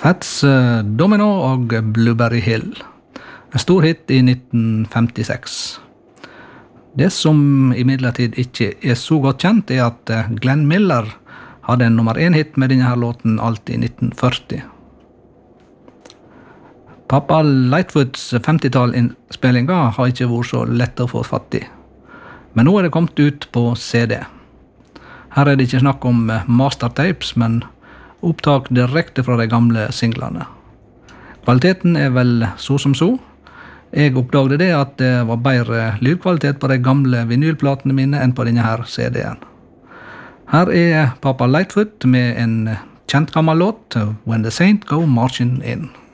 Hats Domino og Blueberry Hill. En stor hit i 1956. Det som imidlertid ikke er så godt kjent, er at Glenn Miller hadde en nummer 1-hit med denne her låten alt i 1940. Pappa Lightfoots 50-tall-innspillinger har ikke vært så lett å få fatt i. Men nå er det kommet ut på CD. Her er det ikke snakk om mastertapes, men opptak direkte fra de gamle singlene. Kvaliteten er vel så som så. Jeg oppdagde det at det var bedre lydkvalitet på de gamle vinylplatene mine enn på denne her CD-en. Her er Pappa Lightfoot med en kjent gammel låt, When the Saint Go Marching In.